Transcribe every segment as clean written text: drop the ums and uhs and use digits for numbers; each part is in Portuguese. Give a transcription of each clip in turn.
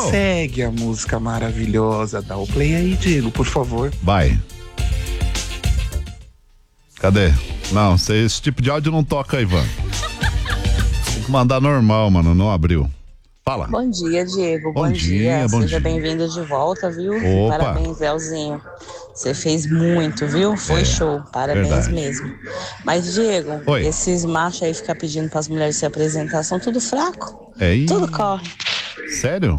Segue a música maravilhosa. Dá o play aí, Diego, por favor. Vai. Cadê? Não, esse tipo de áudio não toca, Ivan. Tem que mandar normal, mano, não abriu. Fala. Bom dia, Diego. Bom dia. Seja bem-vindo de volta, viu? Opa. Parabéns, Elzinho. Você fez muito, viu? Foi show. Parabéns verdade. mesmo. Mas, Diego, Oi. esses machos aí ficam pedindo para as mulheres se apresentar, são tudo fraco. Tudo corre. Sério?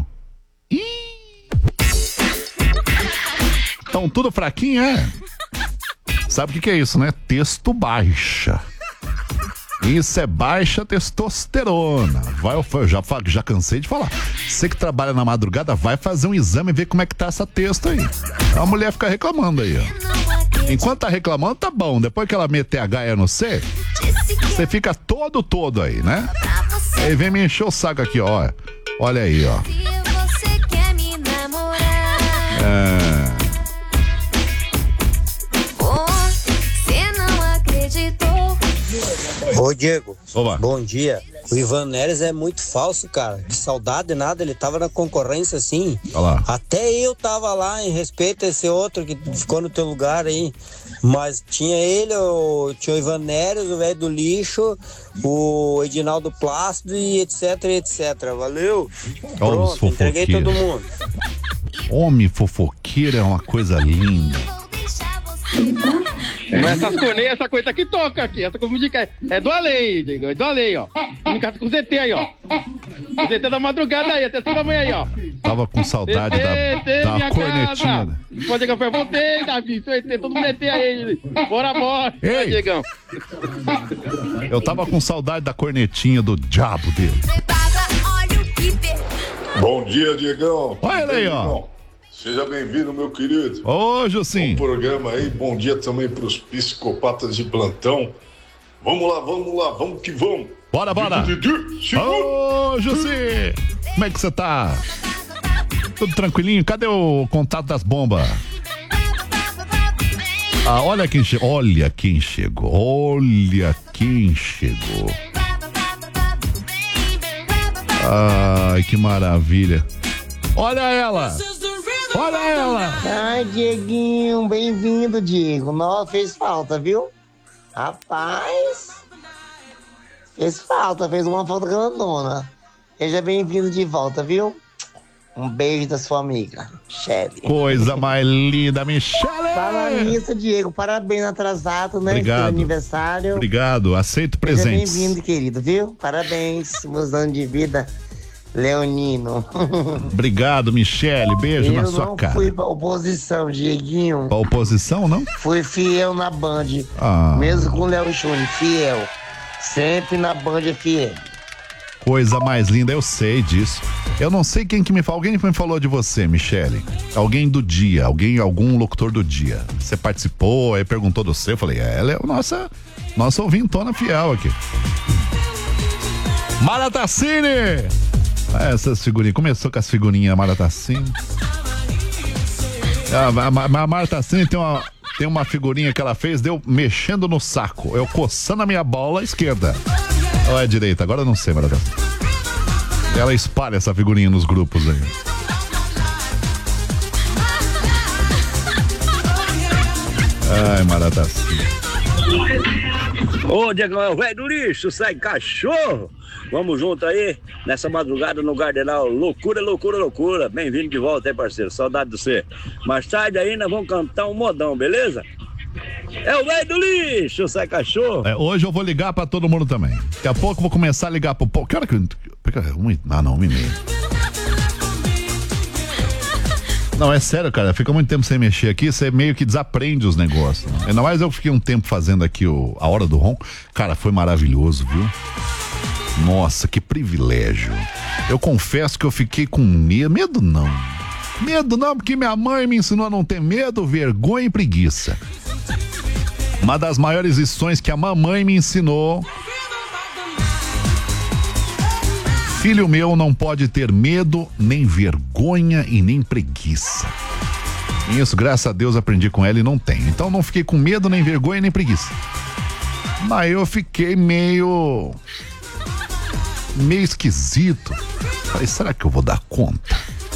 Então, tudo fraquinho, é? Sabe o que é isso, né? Texto baixa. Isso é baixa testosterona. Eu já cansei de falar. Você que trabalha na madrugada, vai fazer um exame e ver como é que tá essa texto aí. A mulher fica reclamando aí, ó. Enquanto tá reclamando, tá bom. Depois que ela meter a gaia no C, você fica todo aí, né? Aí vem me encher o saco aqui, ó. Olha aí, ó. Ô Diego, Oba. Bom dia. O Ivan Neres é muito falso, cara. De saudade nada, ele tava na concorrência assim. Olha lá. Até eu tava lá em respeito a esse outro que ficou no teu lugar aí. Mas tinha ele, tinha o Ivan Neres, o velho do lixo, o Edinaldo Plácido e etc, etc. Valeu. Pronto, entreguei todo mundo. Homem fofoqueiro é uma coisa linda. Mas essa coisa aqui toca aqui. Essa música é do além, Diego. É do além, ó. Comunicado com o ZT aí, ó. O ZT da madrugada aí, até 5 da manhã aí, ó. Tava com saudade da cornetinha. Pode chegar, eu voltei, Davi. Seu ET, todo mundo ET aí. Bora. Ei. Vai, Diegão. Eu tava com saudade da cornetinha do diabo dele. Bom dia, Diegão. Olha ele aí, ó. Seja bem-vindo, meu querido. Ô, Jussim. Bom programa aí. Bom dia também pros psicopatas de plantão. Vamos lá, vamos que vamos. Bora. Ô, Jussim. Como é que você tá? Tudo tranquilinho? Cadê o contato das bombas? Ah, olha quem chegou. Olha quem chegou. Ai, que maravilha. Olha ela. Ai, Dieguinho, bem-vindo, Diego. Nossa, fez falta, viu? Rapaz, fez uma falta grandona. Seja bem-vindo de volta, viu? Um beijo da sua amiga, Michele. Coisa mais linda, Michele. Fala nisso, Diego. Parabéns atrasado, né? Obrigado. Seu aniversário. Obrigado, aceito presentes. Seja bem-vindo, querido, viu? Parabéns, mudando de vida. Leonino. Obrigado, Michele. Beijo na sua cara. Eu não fui pra oposição, Dieguinho. Pra oposição, não? Fui fiel na Band. Mesmo com o Léo Júnior, fiel. Sempre na Band é fiel. Coisa mais linda, eu sei disso. Eu não sei quem que me falou. Alguém me falou de você, Michele. Alguém do dia, algum locutor do dia. Você participou, aí perguntou do seu. Eu falei, ela é a nossa ouvintona fiel aqui. Maratacine! Essas figurinhas, começou com as figurinhas Maratacine. A Maratacine tem uma figurinha que ela fez, deu mexendo no saco. Eu coçando a minha bola esquerda. Ou é direita? Agora eu não sei, Maratacine. Ela espalha essa figurinha nos grupos aí. Ai, Maratacine. Ô, Diego, é o velho do lixo, sai cachorro. Vamos junto aí, nessa madrugada no Gardenal. Loucura. Bem-vindo de volta aí, parceiro. Saudade de você. Mais tarde aí, nós vamos cantar um modão, beleza? É o velho do lixo, sai cachorro. Hoje eu vou ligar pra todo mundo também. Daqui a pouco eu vou começar a ligar pro povo. Que hora que eu... 1h30. Não, é sério, cara. Fica muito tempo sem mexer aqui, você meio que desaprende os negócios. Né? Ainda mais eu fiquei um tempo fazendo aqui a Hora do Ronco. Cara, foi maravilhoso, viu? Nossa, que privilégio. Eu confesso que eu fiquei com medo. Medo não, porque minha mãe me ensinou a não ter medo, vergonha e preguiça. Uma das maiores lições que a mamãe me ensinou: filho meu não pode ter medo, nem vergonha e nem preguiça. Isso, graças a Deus, aprendi com ela e não tem. Então não fiquei com medo, nem vergonha, nem preguiça. Mas eu fiquei meio esquisito. Falei, será que eu vou dar conta?